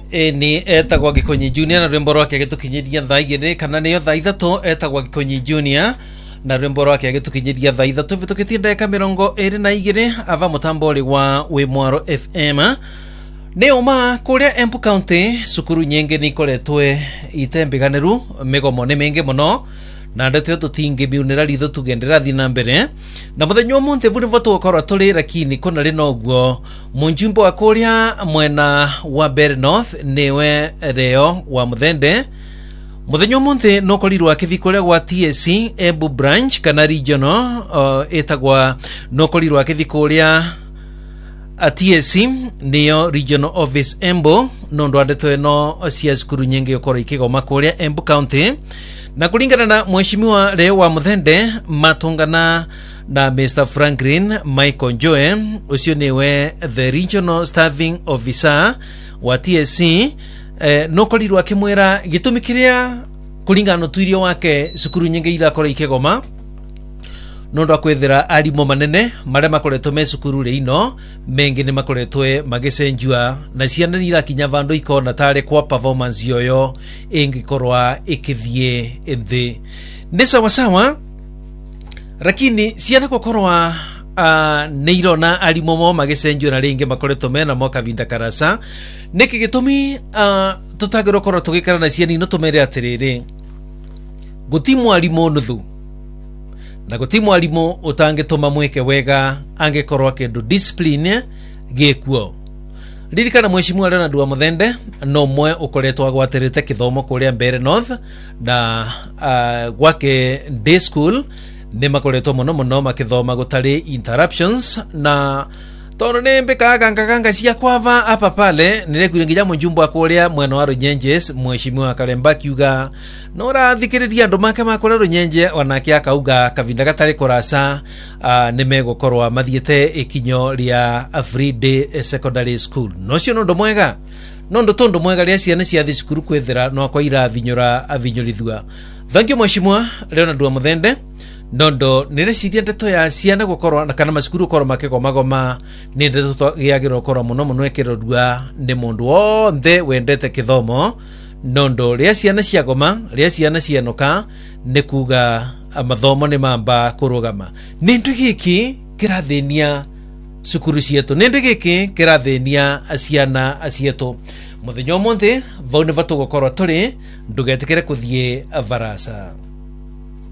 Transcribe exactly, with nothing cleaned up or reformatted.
E ni etagwa Gikonyi Junior na rwimbo rwake agitukinyiria thaa igiri kana niyo thaa ithatu etagwa Gikonyi Junior na rwimbo rwake agitukinyiria thaa ithatu vitukitie ndeka mirongo iri na igiri ava mutambori wa Wimwaro F M ne oma kuria Embu County sukuru nyingi ni koretwe itembiganiru migomo ne menge muno na ndeto tutinge biunira ritho tugendera thina mbere na muthenyo munte buri voto okora tuli lakini kuna rino guo munjimbo akoria mwena wa Bell North newe reo wa muthende muthenyo munte no korirwa kithikoria gwa T S C Embu branch kana regional uh, etagwa no korirwa kithikoria a T S C niyo regional office Embu no ndo ndeto eno cia skuru nyingi okora ikigoma kuria Embu County na kulingana na mheshimiwa leo wa muthende matongana na Mister Franklin Michael Joe usio niwe the regional staffing officer wa T S C eh, no korirwa kimwera gitumikiria kulingana na tuirio wake sukuru nyingi ila kora ikegoma nondo akwethera arimo manene mare makoretwo me sukuru ri ino mengi ni makoretwe magicenjua na ciana ira kinya vando ikona tare kwa performance yoyo ingikorwa ikithie inthi ni sawa sawa lakini ciana kokorwa uh, neirona arimo mo magicenjua na ringi makoretwo mena moka vinda karasa niki gitumi uh, tutagiro korwo tugikara na ciana ino tumere atiriri gutimu arimo nuthu na gutimu alimo utangituma mweke wega angekorwa kindu discipline gikuo ririkana mheshimiwa Leonard wa muthende no mwe ukoretwo agwatirite kithomo kuria Bell North na uh, gwake day school ni makoretwo muno muno makithoma gutari interruptions na tono nembe kaganga ganga cia kwava apa pale nirekwirengija mujumbo akoria mwena wa Runyenjes mheshimiwa Kalemba kiuga nora thikiriria andu make makora Runyenje onake akauga kavinda gatari kurasa uh, nimegokorwa mathiete ikinyo ria Free Day Secondary School nocio ndo mwega nondo tondo mwega ria ciana cia thukuru kwethera no kwa ira vinyora avinyolithua thank you mheshimiwa Leonard wa muthende nondo nireciria ndeto ya ciana gukorwa na kana masukuru gukorwa makegoma goma ni ndeto giagiro gukorwa muno muno ekirorua ni mundu wonthe wendete kithomo nondo ria ciana cia goma ria ciana cienoka ni kuga mathomo ni mamba kurugama ni ndu giki kirathenia sukuru cietu ni ndu giki kirathenia ciana cietu muthenyo monte vau ne vatu gukorwa turi ndugetikire kuthie varasa.